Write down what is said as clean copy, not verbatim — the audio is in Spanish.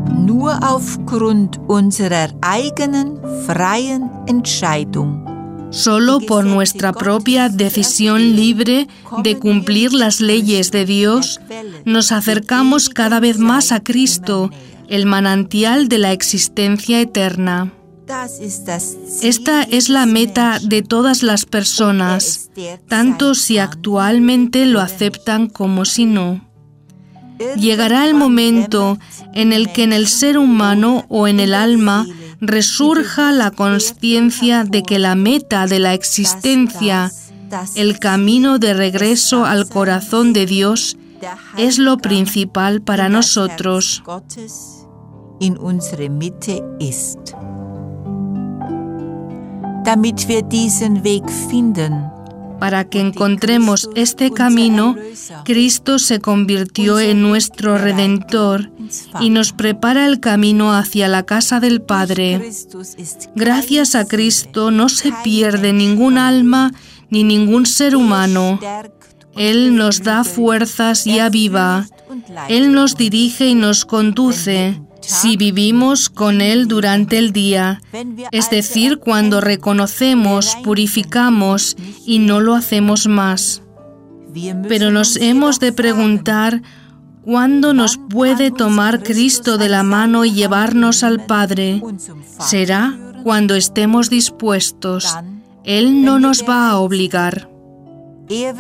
nur aufgrund unserer eigenen freien Entscheidung. Solo por nuestra propia decisión libre de cumplir las leyes de Dios, nos acercamos cada vez más a Cristo, el manantial de la existencia eterna. Esta es la meta de todas las personas, tanto si actualmente lo aceptan como si no. Llegará el momento en el que en el ser humano o en el alma resurja la conciencia de que la meta de la existencia, el camino de regreso al corazón de Dios, es lo principal para nosotros. Damit wir diesen Weg finden, para que encontremos este camino, Cristo se convirtió en nuestro Redentor y nos prepara el camino hacia la casa del Padre. Gracias a Cristo no se pierde ningún alma ni ningún ser humano. Él nos da fuerzas y aviva. Él nos dirige y nos conduce. Si vivimos con Él durante el día, es decir, cuando reconocemos, purificamos y no lo hacemos más. Pero nos hemos de preguntar, ¿cuándo nos puede tomar Cristo de la mano y llevarnos al Padre? Será cuando estemos dispuestos. Él no nos va a obligar.